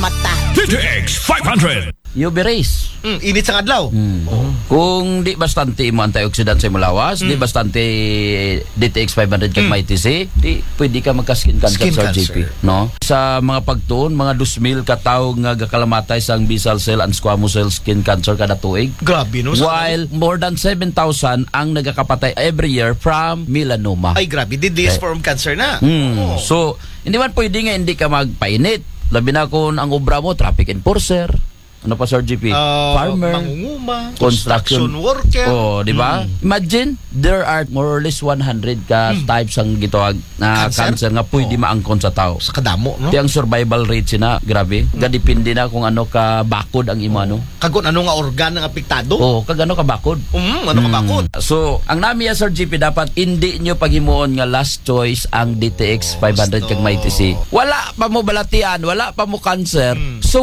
mata. DTX 500. UV rays. Init sa adlaw. Kung di bastante mo antioxidant sa imulawas, di bastante DTX 500 kag may TC, di pwede ka magka-skin cancer Skin sa cancer. GP, no? Sa mga pagtuon, mga 2,000 ka tawo nga gakalamatay sa basal cell and squamous cell skin cancer kada tuig. Grabe, no? While more than 7,000 ang nagakapatay every year from melanoma. Ay, grabe. Deadliest form of cancer na. Oo. So, hindi man pwede nga hindi ka magpainit. Labi na kung ang obra mo, traffic enforcer. Ano pa, Sir GP? Farmer. Mangunguma. Construction Worker. Oh, di ba? Imagine, there are more or less 100 ka types ang gitawag na cancer nga pwede maangkon sa tao. Sa kadamo, no? Ti ang survival rate sina, grabe. Gadipindi na kung ano ka bakod ang imo ano. Kagon ano nga organ ang apektado? Oh, kag ano ka bakod. Ano ka bakod? So, ang nami Sir GP dapat hindi nyo paghimuon nga last choice ang DTX 500 kag may TC. Wala pa mo balatian, wala pa mo cancer. So